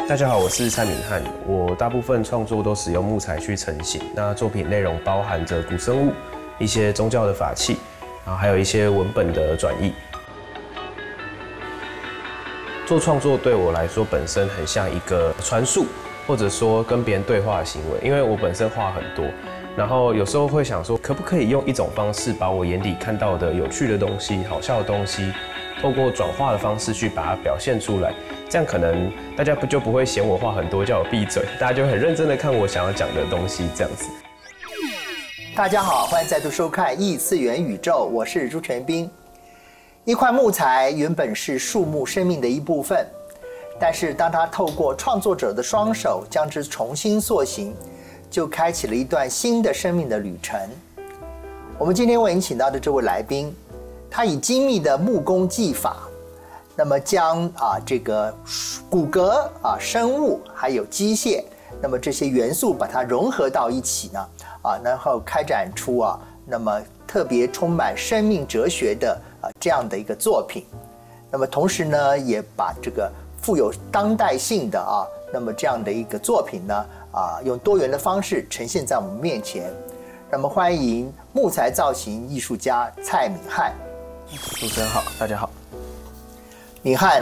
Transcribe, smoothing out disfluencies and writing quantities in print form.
大家好，我是蔡敏翰。我大部分创作都使用木材去成型，那作品内容包含着古生物、一些宗教的法器，然后还有一些文本的转译。做创作对我来说本身很像一个传述，或者说跟别人对话的行为，因为我本身话很多，然后有时候会想说，可不可以用一种方式把我眼里看到的有趣的东西、好笑的东西，透过转化的方式去把它表现出来，这样可能大家就不会嫌我话很多，叫我闭嘴，大家就很认真的看我想要讲的东西，这样子。 大家好，欢迎再度收看《异次元宇宙》，我是朱全斌。一块木材原本是树木生命的一部分，但是当它透过创作者的双手将之重新塑形，就开启了一段新的生命的旅程。我们今天为您请到的这位来宾，他以精密的木工技法，那么将这个骨骼生物还有机械，那么这些元素把它融合到一起呢，然后开展出那么特别充满生命哲学的这样的一个作品。那么同时呢，也把这个富有当代性的那么这样的一个作品呢，用多元的方式呈现在我们面前。那么欢迎木材造型艺术家蔡敏翰。 主持人好，大家好。 敏翰